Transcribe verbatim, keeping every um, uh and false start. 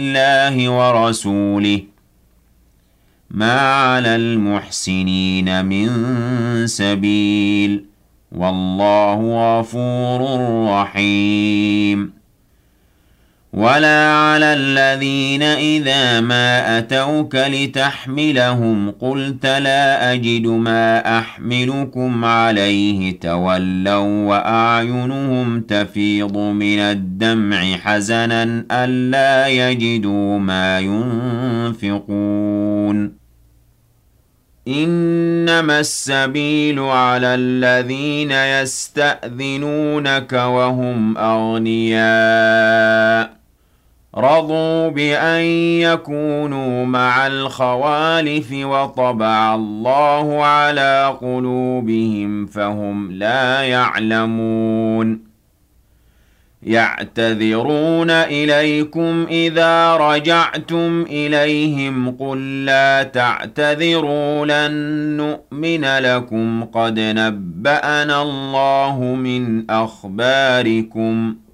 الله ورسوله ما على المحسنين من سبيل والله غفور رحيم ولا على الذين إذا ما أتوك لتحملهم قلت لا أجد ما أحملكم عليه تولوا وأعينهم تفيض من الدمع حزنا ألا يجدوا ما ينفقون إنما السبيل على الذين يستأذنونك وهم أغنياء رضوا بأن يكونوا مع الخوالف وطبع الله على قلوبهم فهم لا يعلمون يعتذرون إليكم إذا رجعتم إليهم قل لا تعتذروا لن نؤمن لكم قد نبأنا الله من أخباركم